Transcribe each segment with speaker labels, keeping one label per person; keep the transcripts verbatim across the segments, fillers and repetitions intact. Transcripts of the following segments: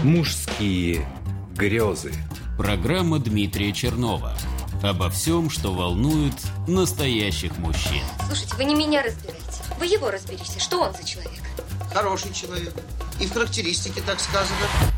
Speaker 1: Мужские грезы.
Speaker 2: Программа Дмитрия Чернова. Обо всем, что волнует настоящих мужчин.
Speaker 3: Слушайте, вы не меня разбираете. Вы его разберите. Что он за человек?
Speaker 4: Хороший человек. И в характеристике так сказано.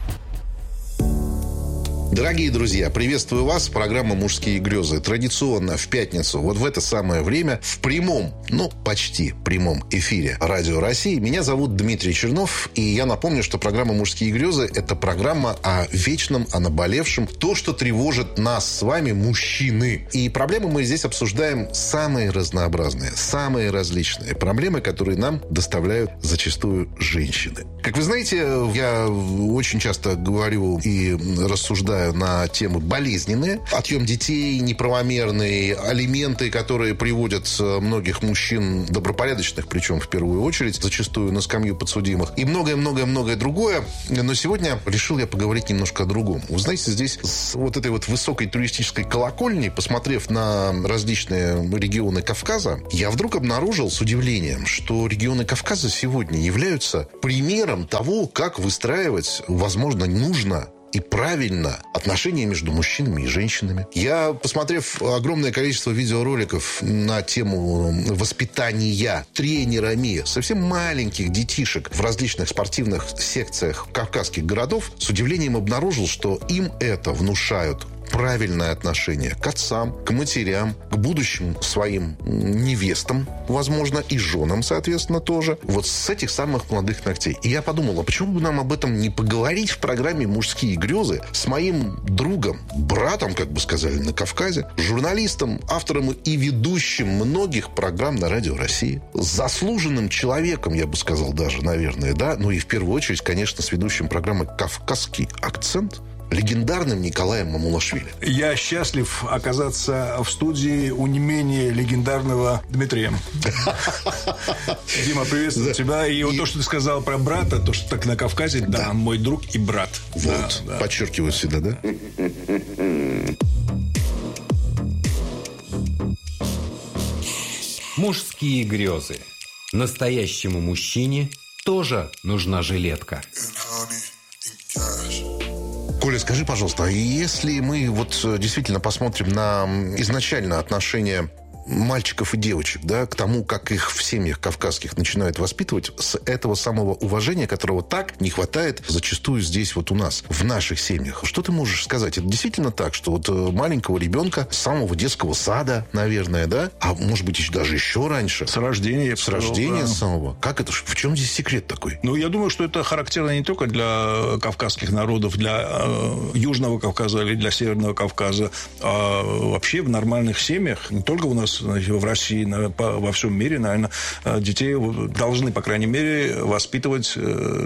Speaker 5: Дорогие друзья, приветствую вас. Программа «Мужские грезы». Традиционно в пятницу, вот в это самое время, в прямом, ну, почти прямом эфире Радио России. Меня зовут Дмитрий Чернов. И я напомню, что программа «Мужские грезы» — это программа о вечном, о наболевшем. То, что тревожит нас с вами, мужчины. И проблемы мы здесь обсуждаем самые разнообразные, самые различные. Проблемы, которые нам доставляют зачастую женщины. Как вы знаете, я очень часто говорю и рассуждаю на темы болезненные. Отъем детей, неправомерные алименты, которые приводят многих мужчин, добропорядочных, причем в первую очередь, зачастую на скамью подсудимых. И многое-многое-многое другое. Но сегодня решил я поговорить немножко о другом. Вы знаете, здесь с вот этой вот высокой туристической колокольни, посмотрев на различные регионы Кавказа, я вдруг обнаружил с удивлением, что регионы Кавказа сегодня являются примером того, как выстраивать, возможно, нужно и правильно отношения между мужчинами и женщинами. Я, посмотрев огромное количество видеороликов на тему воспитания тренерами совсем маленьких детишек в различных спортивных секциях кавказских городов, с удивлением обнаружил, что им это внушают правильное отношение к отцам, к матерям, к будущим своим невестам, возможно, и женам, соответственно, тоже. Вот с этих самых молодых ногтей. И я подумал, а почему бы нам об этом не поговорить в программе «Мужские грезы» с моим другом, братом, как бы сказали, на Кавказе, журналистом, автором и ведущим многих программ на Радио России, заслуженным человеком, я бы сказал даже, наверное, да, ну и в первую очередь, конечно, с ведущим программы «Кавказский акцент», легендарным Николаем Мамулашвили.
Speaker 6: Я счастлив оказаться в студии у не менее легендарного Дмитрия. Дима, приветствую тебя. И вот то, что ты сказал про брата, то, что так на Кавказе, да, мой друг и брат.
Speaker 5: Вот, подчеркиваю всегда, да?
Speaker 1: Мужские грезы. Настоящему мужчине тоже нужна жилетка.
Speaker 5: Коля, скажи, пожалуйста, а если мы вот действительно посмотрим на изначально отношения мальчиков и девочек, да, к тому, как их в семьях кавказских начинают воспитывать, с этого самого уважения, которого так не хватает зачастую здесь вот у нас, в наших семьях. Что ты можешь сказать? Это действительно так, что вот маленького ребенка с самого детского сада, наверное, да, а может быть, еще, даже еще раньше.
Speaker 6: С рождения.
Speaker 5: С рождения да. самого. Как это? В чем здесь секрет такой?
Speaker 6: Ну, я думаю, что это характерно не только для кавказских народов, для э, Южного Кавказа или для Северного Кавказа, а вообще в нормальных семьях, не только у нас в России, во всем мире, наверное, детей должны, по крайней мере, воспитывать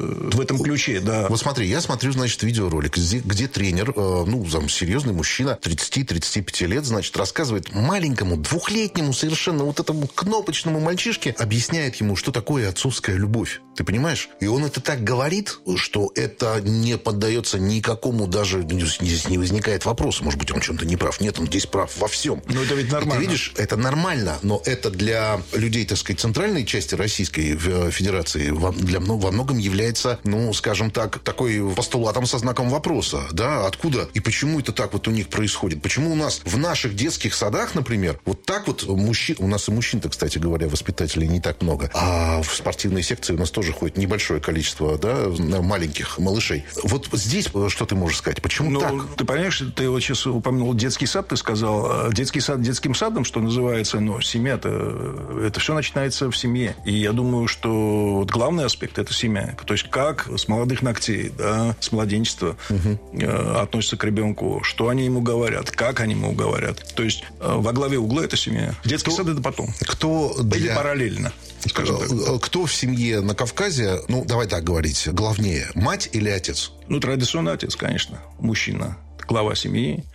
Speaker 6: в этом ключе. Да.
Speaker 5: Вот смотри, я смотрю, значит, видеоролик, где, где тренер, ну, там, серьезный мужчина, тридцать-тридцать пять лет, значит, рассказывает маленькому, двухлетнему совершенно вот этому кнопочному мальчишке, объясняет ему, что такое отцовская любовь. Ты понимаешь? И он это так говорит, что это не поддается никакому даже... Здесь не возникает вопроса, может быть, он в чем-то не прав. Нет, он здесь прав во всем.
Speaker 6: Но это ведь нормально.
Speaker 5: И ты видишь, это нормально, но это для людей, так сказать, центральной части Российской Федерации для, во многом является, ну, скажем так, такой постулатом со знаком вопроса. Да? Откуда и почему это так вот у них происходит? Почему у нас в наших детских садах, например, вот так вот мужчин... У нас и мужчин-то, кстати говоря, воспитателей не так много. А в спортивные секции у нас тоже ходит небольшое количество, да, маленьких малышей. Вот здесь что ты можешь сказать? Почему
Speaker 6: ну,
Speaker 5: так?
Speaker 6: Ты понимаешь, ты вот сейчас упомянул детский сад, ты сказал. Детский сад детским садом, что называется, но семья-то, это все начинается в семье. И я думаю, что вот главный аспект – это семья. То есть, как с молодых ногтей, да, с младенчества угу. относятся к ребенку, что они ему говорят, как они ему говорят. То есть, во главе угла – это семья. Детский кто, сад – это потом.
Speaker 5: Кто для...
Speaker 6: Или параллельно. Скажем так.
Speaker 5: Кто в семье на Кавказе, ну, давай так говорить, главнее, мать или отец?
Speaker 6: Ну, традиционно отец, конечно, мужчина, глава семьи.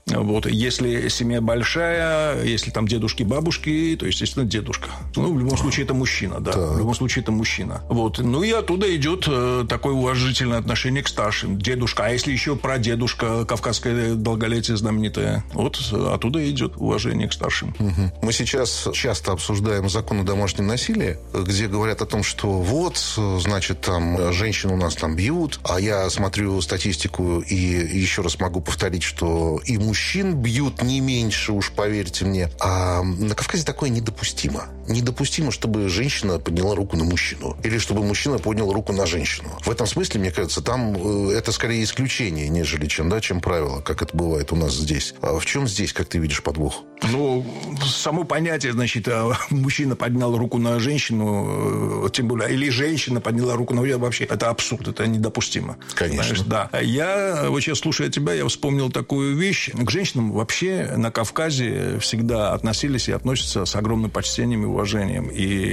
Speaker 6: Вот. Если семья большая, если там дедушки, бабушки, то, естественно, дедушка. Ну, в любом случае, это мужчина, да. Так. В любом случае, это мужчина. Вот. Ну, и оттуда идет э, такое уважительное отношение к старшим. Дедушка. А если еще прадедушка, кавказское долголетие знаменитое, вот оттуда идет уважение к старшим.
Speaker 5: Угу. Мы сейчас часто обсуждаем закон о домашнем насилии, где говорят о том, что вот, значит, там женщин у нас там бьют, а я смотрю статистику и еще раз могу повторить, что и мужчин бьют не меньше, уж поверьте мне. А на Кавказе такое недопустимо. Недопустимо, чтобы женщина подняла руку на мужчину. Или чтобы мужчина поднял руку на женщину. В этом смысле, мне кажется, там это скорее исключение, нежели чем, да, чем правило, как это бывает у нас здесь. А в чем здесь, как ты видишь, подвох?
Speaker 6: Ну, само понятие, значит, мужчина поднял руку на женщину, тем более, или женщина подняла руку на мужчину, вообще, это абсурд, это недопустимо.
Speaker 5: Конечно.
Speaker 6: Знаешь, да. Я, вот сейчас, слушая тебя, я вспомнил такую вещь. К женщинам вообще на Кавказе всегда относились и относятся с огромным почтением и уважением.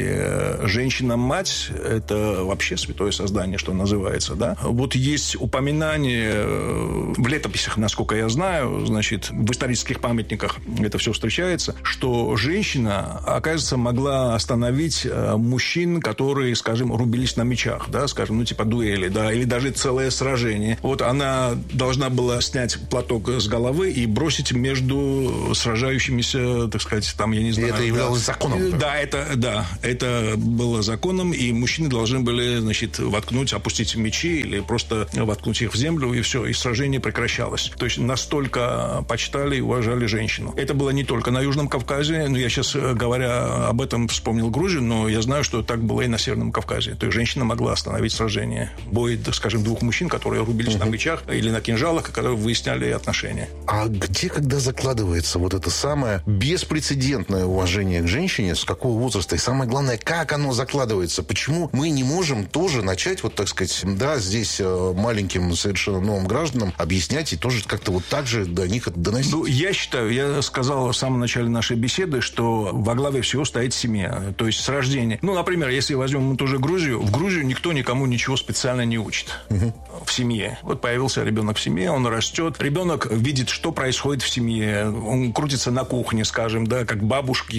Speaker 6: И женщина-мать – это вообще святое создание, что называется, да. Вот есть упоминание в летописях, насколько я знаю, значит, в исторических памятниках это все встречается, что женщина, оказывается, могла остановить мужчин, которые, скажем, рубились на мечах, да, скажем, ну, типа дуэли, да, или даже целое сражение. Вот она должна была снять платок с головы и бросить между сражающимися, так сказать, там, я не знаю.
Speaker 5: И это являлось да, законом?
Speaker 6: Да, это, да, это было законом, и мужчины должны были, значит, воткнуть, опустить мечи или просто воткнуть их в землю, и все, и сражение прекращалось. То есть настолько почитали и уважали женщину. Это было не только на Южном Кавказе, но я сейчас, говоря об этом, вспомнил Грузию, но я знаю, что так было и на Северном Кавказе. То есть женщина могла остановить сражение. Бой, скажем, двух мужчин, которые рубились угу. на мечах или на кинжалах, которые выясняли отношения.
Speaker 5: А где, когда закладывается вот это самое беспрецедентное уважение к женщине, с какого возраста? И самое главное, как оно закладывается? Почему мы не можем тоже начать, вот так сказать, да, здесь маленьким совершенно новым гражданам объяснять и тоже как-то вот так же до них это доносить?
Speaker 6: Ну, я считаю, я сказал в самом начале нашей беседы, что во главе всего стоит семья. То есть с рождения. Ну, например, если возьмем ту же Грузию, в Грузию никто никому ничего специально не учит. Угу. В семье. Вот появился ребенок в семье, он растет. Ребенок видит, что происходит в семье. Он крутится на кухне, скажем, да, как бабушки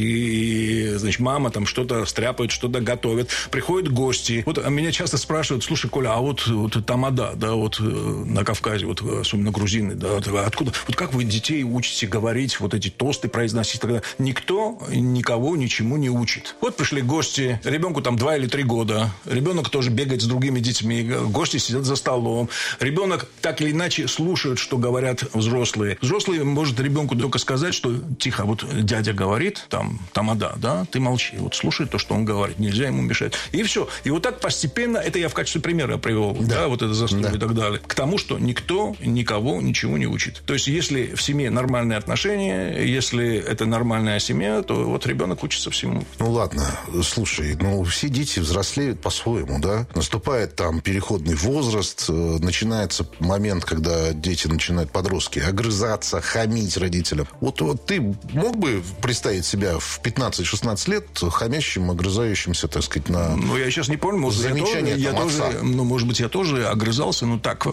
Speaker 6: и, значит, мама там что-то стряпает, что-то готовит. Приходят гости. Вот меня часто спрашивают, слушай, Коля, а вот, вот тамада, да, вот на Кавказе, вот особенно грузины, да, откуда, вот как вы детей учите говорить, вот эти тосты произносить? Тогда никто никого ничему не учит. Вот пришли гости, ребенку там два или три года. Ребенок тоже бегает с другими детьми. Гости сидят за столом. Ребенок так или иначе слушает, что говорят взрослые. Взрослый может ребенку только сказать, что тихо, вот дядя говорит, там, тамада, да, ты молчи. Вот слушай то, что он говорит. Нельзя ему мешать. И все. И вот так постепенно, это я в качестве примера привел, да, да вот это застолье да. и так далее. К тому, что никто никого ничего не учит. То есть, если в семье нормальные отношения, если это нормальная семья, то вот ребенок учится всему.
Speaker 5: Ну, ладно. Слушай, ну, все дети взрослеют по-своему, да? Наступает там переходный возраст, начинается момент, когда дети начинают, подростки, огрызаться, хамить родителям. Вот, вот ты мог бы представить себя в пятнадцать-шестнадцать лет хамящим, огрызающимся, так сказать, на...
Speaker 6: Ну, я сейчас не помню, может, замечания я тоже, я тоже, ну, может быть, я тоже огрызался, ну, так,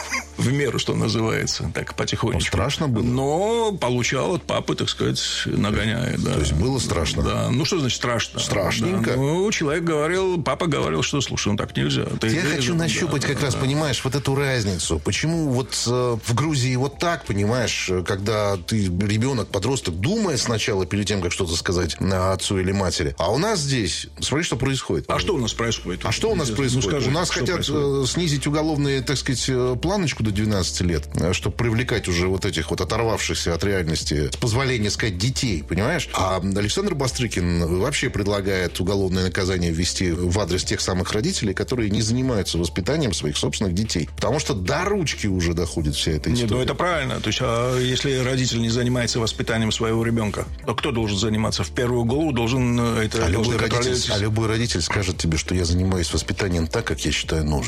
Speaker 6: в меру, что называется, так, потихонечку.
Speaker 5: Ну, страшно было?
Speaker 6: Но получал от папы, так сказать, нагоняя, да.
Speaker 5: То есть было страшно?
Speaker 6: Да. Ну, что значит страшно?
Speaker 5: Страшненько?
Speaker 6: Да. Ну, человек говорил, папа говорил, что, слушай, ну, так нельзя. Ты,
Speaker 5: я
Speaker 6: ты,
Speaker 5: хочу
Speaker 6: да,
Speaker 5: нащупать
Speaker 6: да,
Speaker 5: как
Speaker 6: да,
Speaker 5: раз,
Speaker 6: да.
Speaker 5: понимаешь, вот эту разницу. Почему вот э, в Грузии вот так, понимаешь, когда ты ребенок, подросток, думая сначала перед тем, как что-то сказать отцу или матери. А у нас здесь, смотри, что происходит.
Speaker 6: А что у нас происходит?
Speaker 5: А что у нас происходит?
Speaker 6: Ну, скажи,
Speaker 5: у нас хотят происходит? снизить уголовные, так сказать, планочку до двенадцати лет, чтобы привлекать уже вот этих вот оторвавшихся от реальности, с позволения сказать, детей, понимаешь? А Александр Бастрыкин вообще предлагает уголовное наказание ввести в адрес тех самых родителей, которые не занимаются воспитанием своих собственных детей. Потому что до ручки уже доходит вся эта история.
Speaker 6: Нет, ну это правильно. То есть, а если родитель не занимается воспитанием своего ребенка, то кто должен заниматься? В первую голову должен это...
Speaker 5: А любой, родитель, а любой родитель скажет тебе, что я занимаюсь воспитанием так, как я считаю нужным.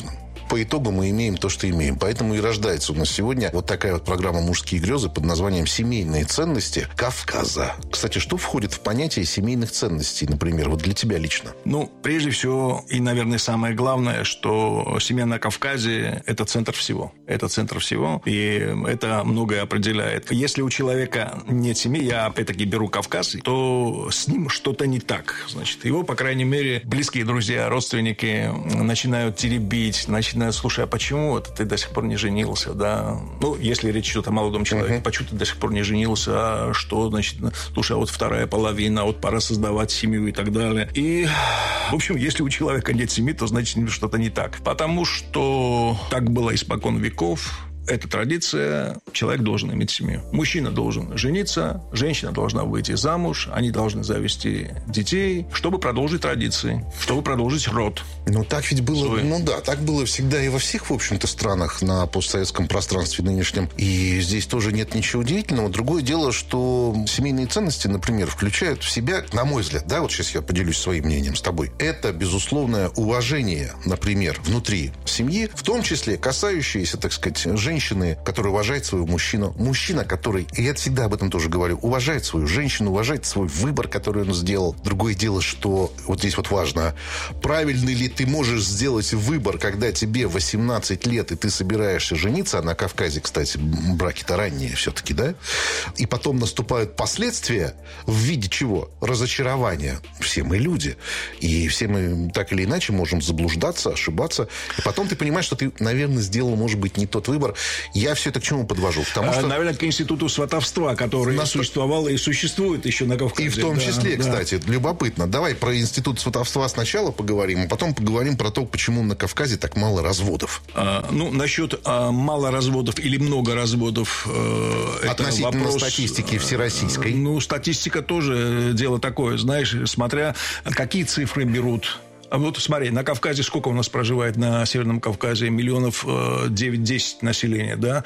Speaker 5: по итогу мы имеем то, что имеем. Поэтому и рождается у нас сегодня вот такая вот программа «Мужские грезы» под названием «Семейные ценности Кавказа». Кстати, что входит в понятие семейных ценностей, например, вот для тебя лично?
Speaker 6: Ну, прежде всего, и, наверное, самое главное, что семья на Кавказе – это центр всего. Это центр всего, и это многое определяет. Если у человека нет семьи, я, опять-таки, беру Кавказ, то с ним что-то не так. Значит, его, по крайней мере, близкие друзья, родственники начинают теребить, начинают, слушай, а почему вот ты до сих пор не женился, да? Ну, если речь идет о молодом человеке, uh-huh. почему ты до сих пор не женился, а что, значит, слушай, а вот вторая половина, а вот пора создавать семью и так далее. И, в общем, если у человека нет семьи, то, значит, что-то не так. Потому что так было испокон веков. Это традиция, человек должен иметь семью. Мужчина должен жениться, женщина должна выйти замуж, они должны завести детей, чтобы продолжить традиции, чтобы продолжить род.
Speaker 5: Ну, так ведь было,
Speaker 6: Свой.
Speaker 5: ну да, так было всегда и во всех, в общем-то, странах на постсоветском пространстве нынешнем. И здесь тоже нет ничего удивительного. Другое дело, что семейные ценности, например, включают в себя, на мой взгляд, да, вот сейчас я поделюсь своим мнением с тобой, это безусловное уважение, например, внутри семьи, в том числе касающееся, так сказать, женщин, женщины, которая уважает своего мужчину. Мужчина, который, и я всегда об этом тоже говорю, уважает свою женщину, уважает свой выбор, который он сделал. Другое дело, что вот здесь вот важно, правильный ли ты можешь сделать выбор, когда тебе восемнадцать лет, и ты собираешься жениться, а на Кавказе, кстати, браки-то ранние все-таки, да? И потом наступают последствия в виде чего? Разочарования. Все мы люди. И все мы так или иначе можем заблуждаться, ошибаться. И потом ты понимаешь, что ты, наверное, сделал, может быть, не тот выбор. Я все это к чему подвожу? Потому что...
Speaker 6: Наверное, к институту сватовства, который Нас... существовал и существует еще на Кавказе.
Speaker 5: И в том
Speaker 6: да,
Speaker 5: числе,
Speaker 6: да.
Speaker 5: кстати, любопытно. Давай про институт сватовства сначала поговорим, а потом поговорим про то, почему на Кавказе так мало разводов.
Speaker 6: А, ну, насчет а, мало разводов или много разводов... Э,
Speaker 5: Относительно
Speaker 6: это вопрос,
Speaker 5: статистики всероссийской.
Speaker 6: Э, ну, статистика тоже дело такое. Знаешь, смотря какие цифры берут... А вот смотри, на Кавказе сколько у нас проживает на Северном Кавказе? Миллионов девять-десять населения, да?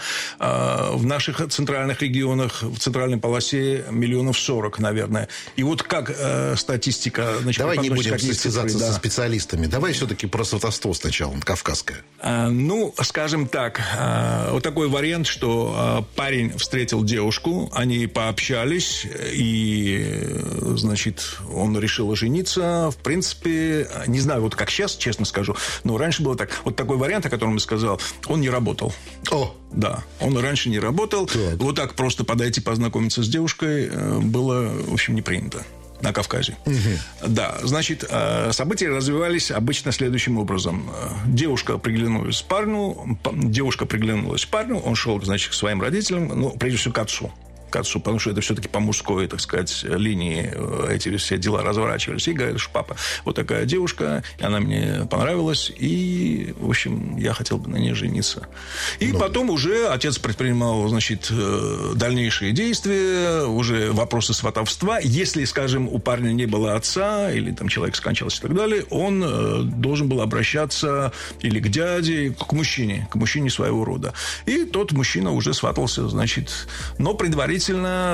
Speaker 6: А в наших центральных регионах, в центральной полосе миллионов сорок, наверное. И вот как э, статистика... Значит,
Speaker 5: давай не будем состязаться
Speaker 6: цифры,
Speaker 5: со
Speaker 6: да.
Speaker 5: специалистами. Давай все-таки про сватовство сначала, кавказское.
Speaker 6: А, ну, скажем так, а, вот такой вариант, что а, парень встретил девушку, они пообщались, и, значит, он решил жениться. В принципе... Не знаю, вот как сейчас, честно скажу, но раньше было так. Вот такой вариант, о котором я сказал, он не работал.
Speaker 5: О!
Speaker 6: Да, он раньше не работал. Так. Вот так просто подойти, познакомиться с девушкой было, в общем, не принято на Кавказе. Угу. Да, значит, события развивались обычно следующим образом. Девушка приглянулась парню, девушка приглянулась парню, он шел, значит, к своим родителям, ну, прежде всего, к отцу. К отцу, потому что это все-таки по мужской, так сказать, линии эти все дела разворачивались. И говорит, что папа, вот такая девушка, и она мне понравилась, и, в общем, я хотел бы на ней жениться. И ну... потом уже отец предпринимал, значит, дальнейшие действия, уже вопросы сватовства. Если, скажем, у парня не было отца, или там человек скончался и так далее, он должен был обращаться или к дяде, к мужчине, к мужчине своего рода. И тот мужчина уже сватался, значит, но предварительно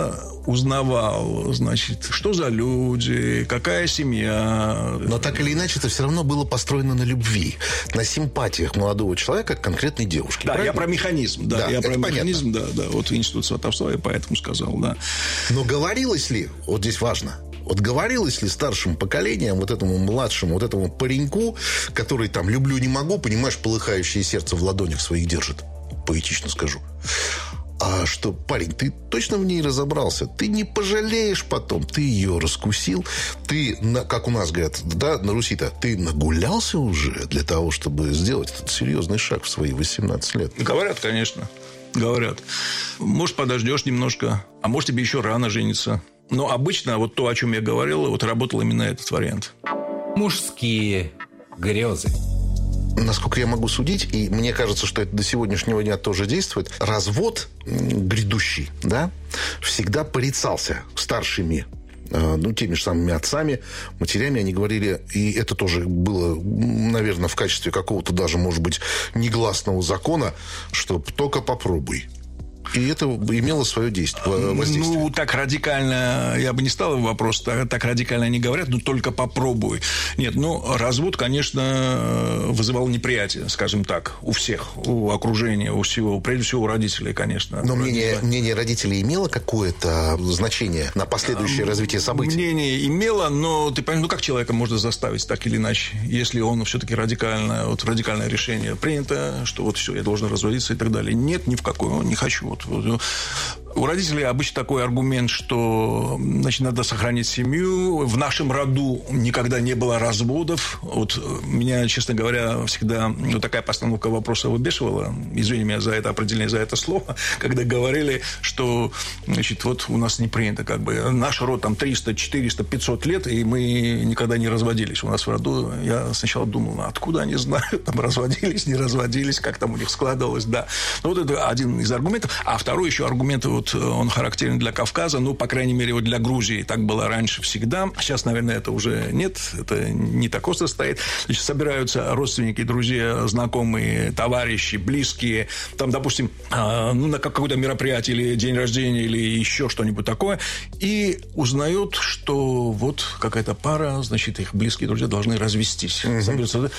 Speaker 6: узнавал, значит, что за люди, какая семья.
Speaker 5: Но так или иначе, это все равно было построено на любви, на симпатиях молодого человека к конкретной девушке.
Speaker 6: Да,
Speaker 5: правильно?
Speaker 6: я про механизм. Да,
Speaker 5: да
Speaker 6: я про
Speaker 5: понятно.
Speaker 6: механизм, да, да. Вот институт сватовства, я поэтому сказал, да.
Speaker 5: Но говорилось ли, вот здесь важно, вот говорилось ли старшим поколением, вот этому младшему, вот этому пареньку, который там «люблю, не могу», понимаешь, полыхающее сердце в ладонях своих держит, поэтично скажу, а что, парень, ты точно в ней разобрался? Ты не пожалеешь потом. Ты ее раскусил. Ты, как у нас говорят, да, на Руси-то, ты нагулялся уже для того, чтобы сделать этот серьезный шаг в свои восемнадцать лет?
Speaker 6: Говорят, конечно. Говорят. Может, подождешь немножко, а может, тебе еще рано жениться. Но обычно вот то, о чем я говорил, вот работал именно этот вариант.
Speaker 1: Мужские грезы.
Speaker 5: Насколько я могу судить, и мне кажется, что это до сегодняшнего дня тоже действует, развод грядущий, да, всегда порицался старшими, ну, теми же самыми отцами, матерями. Они говорили, и это тоже было, наверное, в качестве какого-то даже, может быть, негласного закона, что только попробуй. и это имело свое действие, воздействие.
Speaker 6: Ну, так радикально, я бы не стал вопрос, так, так радикально они говорят, но только попробуй. Нет, ну, развод, конечно, вызывал неприятие, скажем так, у всех, у окружения, у всего, прежде всего у родителей, конечно.
Speaker 5: Но мнение, мнение родителей имело какое-то значение на последующее развитие событий?
Speaker 6: Мнение имело, но ты понимаешь, ну, как человека можно заставить так или иначе, если он все-таки радикально, вот радикальное решение принято, что вот все, я должен разводиться и так далее. Нет, ни в какое, не хочу. Вот, вот. У родителей обычно такой аргумент, что, значит, надо сохранить семью. В нашем роду никогда не было разводов. Вот меня, честно говоря, всегда ну, такая постановка вопроса выбешивала. Извини меня за это определение, за это слово. Когда говорили, что, значит, вот у нас не принято, как бы, наш род там триста, четыреста, пятьсот лет, и мы никогда не разводились. У нас в роду, я сначала думал, ну, откуда они знают, там разводились, не разводились, как там у них складывалось, да. Ну, вот это один из аргументов. А второй еще аргумент, вот, он характерен для Кавказа, ну, по крайней мере, вот для Грузии так было раньше всегда. Сейчас, наверное, это уже нет, это не так остро стоит. Значит, собираются родственники, друзья, знакомые, товарищи, близкие, там, допустим, ну, на какое-то мероприятие или день рождения, или еще что-нибудь такое, и узнают, что вот какая-то пара, значит, их близкие друзья должны развестись. Mm-hmm.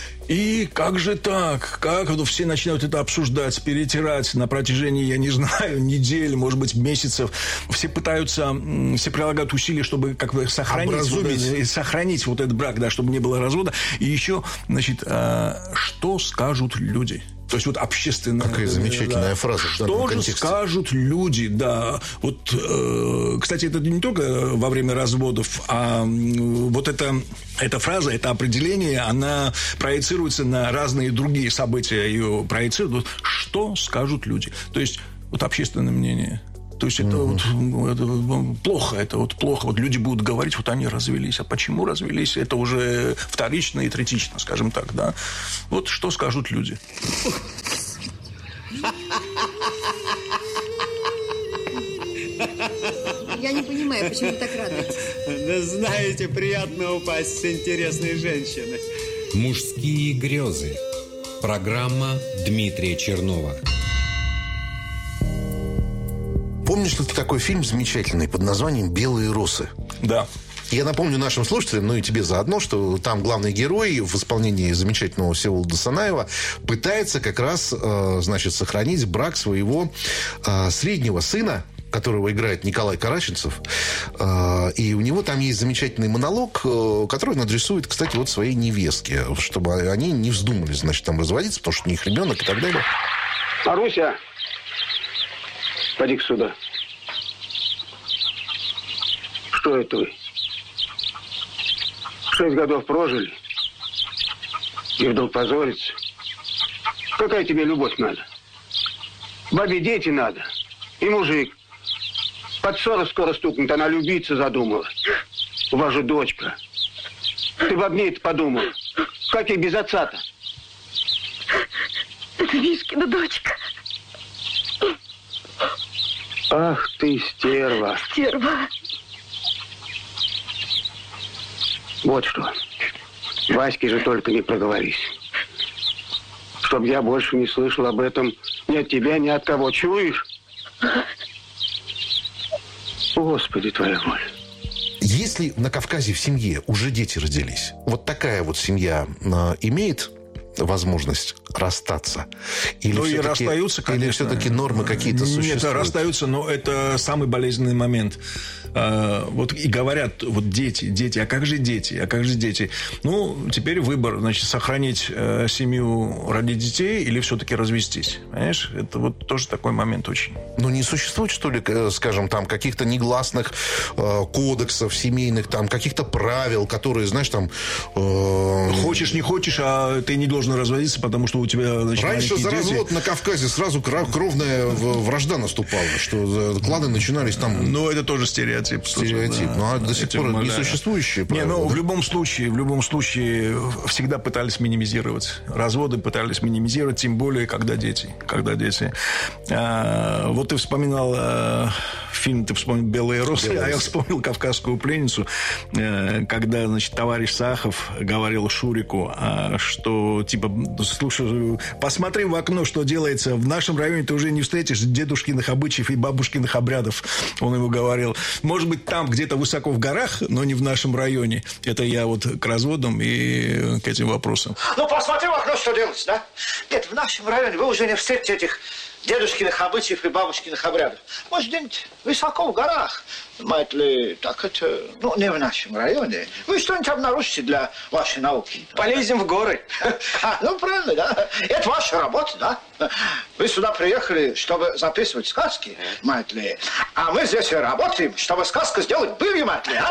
Speaker 6: И как же так? Как ну, все начинают это обсуждать, перетирать на протяжении, я не знаю, недель, может быть, месяцев. Все пытаются, все прилагают усилия, чтобы как бы сохранить, вот, это, сохранить вот этот брак, да, чтобы не было развода. И еще, значит, а, что скажут люди? То есть, вот общественная...
Speaker 5: Какая замечательная да. фраза.
Speaker 6: Что же контексте. Скажут люди, да. Вот, э, кстати, это не только во время разводов, а вот это, эта фраза, это определение, она проецируется на разные другие события. Ее проецируют. Что скажут люди? То есть, вот общественное мнение... То есть, это, mm-hmm. вот, это плохо, это вот плохо. Вот люди будут говорить, вот они развелись. А почему развелись? Это уже вторично и третично, скажем так, да. Вот что скажут люди.
Speaker 3: Я не понимаю, почему вы так радуетесь.
Speaker 7: Да знаете, приятно упасть с интересной женщиной.
Speaker 1: Мужские грезы. Программа Дмитрия Чернова.
Speaker 5: Помнишь ли ты такой фильм замечательный под названием «Белые росы»?
Speaker 6: Да.
Speaker 5: Я напомню нашим слушателям, ну и тебе заодно, что там главный герой в исполнении замечательного Всеволода Санаева пытается как раз, э, значит, сохранить брак своего э, среднего сына, которого играет Николай Караченцев. Э, и у него там есть замечательный монолог, э, который он адресует, кстати, вот своей невестке, чтобы они не вздумали, значит, там разводиться, потому что у них ребенок и так далее.
Speaker 8: Маруся! Поди-ка сюда. Что это вы? Шесть годов прожили. И вдруг позориться. Какая тебе любовь надо? Бабе дети надо. И мужик. Под сорок скоро стукнет, она любиться задумала. У вас же дочка. Ты бы об ней-то подумал. Как ей без отца-то?
Speaker 3: Это Вишкина дочка.
Speaker 8: Ах ты, стерва.
Speaker 3: Стерва.
Speaker 8: Вот что. Ваське же только не проговорись. Чтоб я больше не слышал об этом ни от тебя, ни от кого. Чуешь? Господи, твоя воля.
Speaker 5: Если на Кавказе в семье уже дети родились, вот такая вот семья э, имеет возможность расстаться? Или
Speaker 6: ну и расстаются, конечно.
Speaker 5: Или все-таки нормы какие-то существуют?
Speaker 6: Нет, расстаются, но это самый болезненный момент. А, вот и говорят, вот дети, дети, а как же дети, а как же дети? Ну, теперь выбор, значит, сохранить э, семью, родить детей или все-таки развестись. Понимаешь? Это вот тоже такой момент очень.
Speaker 5: Ну, не существует, что ли, скажем, там, каких-то негласных э, кодексов семейных, там, каких-то правил, которые, знаешь, там... Э...
Speaker 6: Хочешь, не хочешь, а ты не должен разводиться, потому что у тебя, значит,
Speaker 5: раньше за развод на Кавказе сразу кровная вражда наступала, что кланы начинались там...
Speaker 6: Ну, это тоже стереотип.
Speaker 5: Стереотип. Да, ну, а до сих пор несуществующие правила.
Speaker 6: Не, ну,
Speaker 5: да?
Speaker 6: в любом случае, в любом случае всегда пытались минимизировать. Разводы пытались минимизировать, тем более, когда дети. Когда дети. А, вот ты вспоминал а, фильм ты вспомнил «Белые росы», а я вспомнил «Кавказскую пленницу», когда, значит, товарищ Сахов говорил Шурику, что, типа, слушай, посмотри в окно, что делается. В нашем районе ты уже не встретишь дедушкиных обычаев и бабушкиных обрядов. Он ему говорил. Может быть, там где-то высоко в горах, но не в нашем районе. Это я вот к разводам и к этим вопросам.
Speaker 4: Ну, посмотри в окно, что делается, да? Нет, в нашем районе вы уже не встретите этих дедушкиных обычаев и бабушкиных обрядов. Может, где-нибудь высоко в горах. Понимаете ли, так это, ну, не в нашем районе. Вы что-нибудь обнаружите для вашей науки.
Speaker 7: Полезем в горы.
Speaker 4: Ну, правильно, да. Это ваша работа, да. Вы сюда приехали, чтобы записывать сказки, понимаете ли. А мы здесь работаем, чтобы сказку сделать былью, понимаете ли,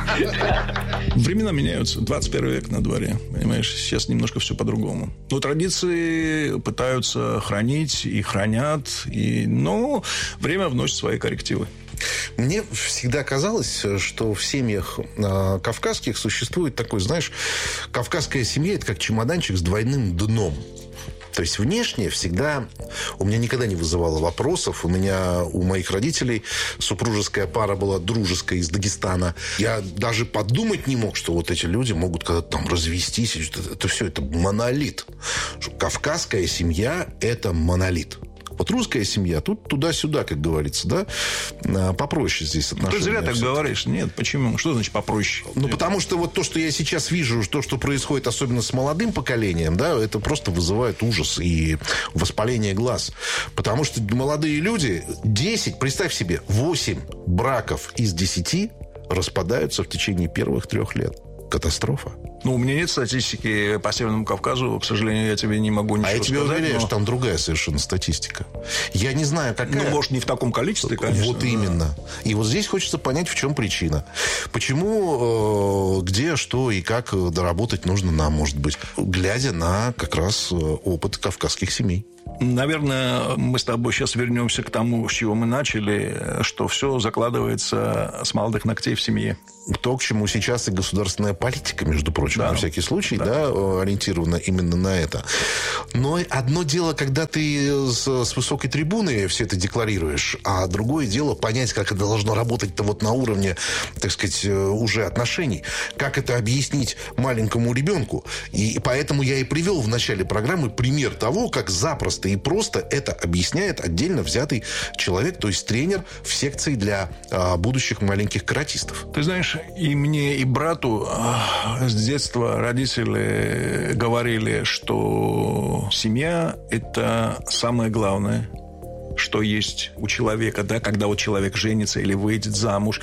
Speaker 4: а?
Speaker 6: Времена меняются. двадцать первый век на дворе. Понимаешь, сейчас немножко все по-другому. Но традиции пытаются хранить и хранят. И, но время вносит свои коррективы.
Speaker 5: Мне всегда казалось, что в семьях э, кавказских существует такой, знаешь, кавказская семья – это как чемоданчик с двойным дном. То есть внешне всегда у меня никогда не вызывало вопросов. У меня, у моих родителей супружеская пара была дружеская из Дагестана. Я даже подумать не мог, что вот эти люди могут когда-то там развестись. Это, это все, это монолит. Кавказская семья – это монолит. Вот русская семья, тут туда-сюда, как говорится, да, попроще здесь отношения.
Speaker 6: Ты зря так говоришь. Нет, почему? Что значит попроще?
Speaker 5: Ну, потому что вот то, что я сейчас вижу, то, что происходит особенно с молодым поколением, да, это просто вызывает ужас и воспаление глаз. Потому что молодые люди, десять, представь себе, восемь браков из десяти распадаются в течение первых трех лет. Катастрофа.
Speaker 6: Ну, у меня нет статистики по Северному Кавказу. К сожалению, я тебе не могу ничего сказать.
Speaker 5: А я тебе
Speaker 6: сказать,
Speaker 5: уверяю,
Speaker 6: но...
Speaker 5: что там другая совершенно статистика. Я не знаю, какая...
Speaker 6: Ну, может, не в таком количестве, конечно.
Speaker 5: Вот именно. И вот здесь хочется понять, в чем причина. Почему, э, где, что и как доработать нужно нам, может быть, глядя на как раз опыт кавказских семей.
Speaker 6: Наверное, мы с тобой сейчас вернемся к тому, с чего мы начали, что все закладывается с молодых ногтей в семье.
Speaker 5: То, к чему сейчас и государственная политика, между прочим, да. на всякий случай, да. Да, ориентирована именно на это. Но одно дело, когда ты с, с высокой трибуны все это декларируешь, а другое дело понять, как это должно работать-то вот на уровне, так сказать, уже отношений. Как это объяснить маленькому ребенку. И поэтому я и привел в начале программы пример того, как запросто и просто это объясняет отдельно взятый человек, то есть тренер в секции для а, будущих маленьких каратистов.
Speaker 6: Ты знаешь, и мне, и брату с детства родители говорили, что семья – это самое главное, что есть у человека, да, когда вот человек женится или выйдет замуж.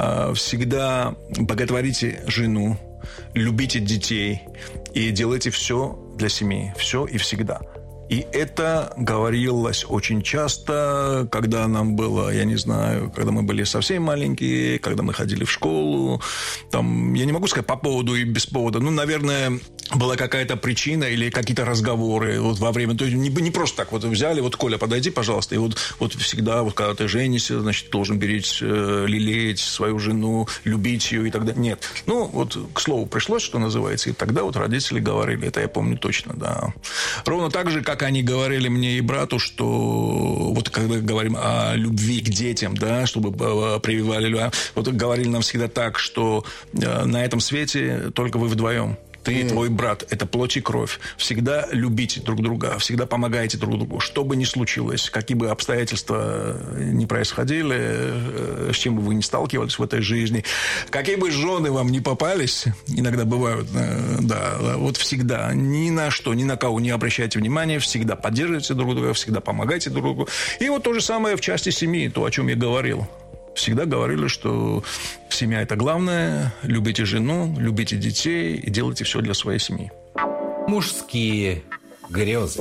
Speaker 6: Всегда боготворите жену, любите детей и делайте все для семьи, все и всегда. И это говорилось очень часто, когда нам было, я не знаю, когда мы были совсем маленькие, когда мы ходили в школу. Там, я не могу сказать по поводу и без повода. Ну, наверное, была какая-то причина или какие-то разговоры вот во время... То есть не, не просто так вот взяли, вот, Коля, подойди, пожалуйста. И вот, вот всегда, вот, когда ты женишься, значит, должен беречь, э, лелеять свою жену, любить ее и так далее. Нет. Ну, вот к слову пришлось, что называется. И тогда вот родители говорили, это я помню точно, да. Ровно так же, как они говорили мне и брату, что вот когда говорим о любви к детям, да, чтобы прививали любовь, вот говорили нам всегда так, что на этом свете только вы вдвоем. Ты и твой брат – это плоть и кровь. Всегда любите друг друга, всегда помогайте друг другу. Что бы ни случилось, какие бы обстоятельства ни происходили, с чем бы вы ни сталкивались в этой жизни, какие бы жены вам ни попались, иногда бывают, да, вот всегда ни на что, ни на кого не обращайте внимания, всегда поддерживайте друг друга, всегда помогайте друг другу. И вот то же самое в части семьи, то, о чем я говорил. Всегда говорили, что семья – это главное. Любите жену, любите детей и делайте все для своей семьи.
Speaker 1: Мужские грезы.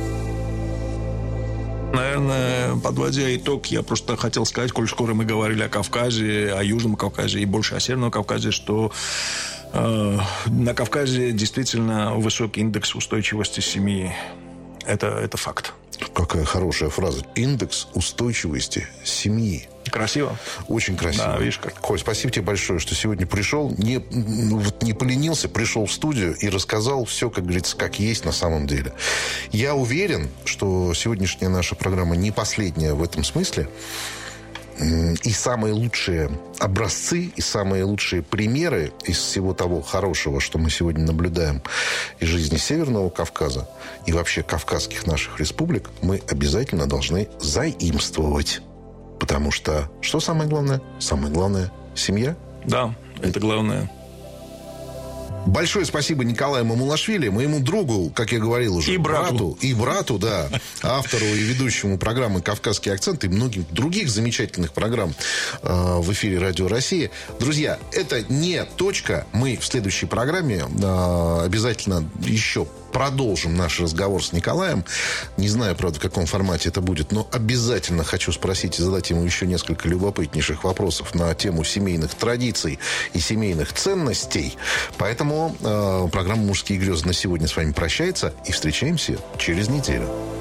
Speaker 6: Наверное, подводя итог, я просто хотел сказать, коль скоро мы говорили о Кавказе, о Южном Кавказе и больше о Северном Кавказе, что э, на Кавказе действительно высокий индекс устойчивости семьи. Это, это факт.
Speaker 5: Какая хорошая фраза. Индекс устойчивости семьи.
Speaker 6: Красиво.
Speaker 5: Очень красиво.
Speaker 6: Да, видишь как.
Speaker 5: Коль, спасибо тебе большое, что сегодня пришел. Не, вот не поленился, пришел в студию и рассказал все, как говорится, как есть на самом деле. Я уверен, что сегодняшняя наша программа не последняя в этом смысле. И самые лучшие образцы, и самые лучшие примеры из всего того хорошего, что мы сегодня наблюдаем из жизни Северного Кавказа и вообще кавказских наших республик, мы обязательно должны заимствовать. Потому что что самое главное? Самое главное – семья.
Speaker 6: Да, это главное.
Speaker 5: Большое спасибо Николаю Мамулашвили, моему другу, как я говорил уже.
Speaker 6: И брату.
Speaker 5: брату. И брату, да. Автору и ведущему программы «Кавказский акцент» и многих других замечательных программ э, в эфире Радио России. Друзья, это не точка. Мы в следующей программе э, обязательно еще продолжим наш разговор с Николаем. Не знаю, правда, в каком формате это будет, но обязательно хочу спросить и задать ему еще несколько любопытнейших вопросов на тему семейных традиций и семейных ценностей. Поэтому э, программа «Мужские грезы» на сегодня с вами прощается и встречаемся через неделю.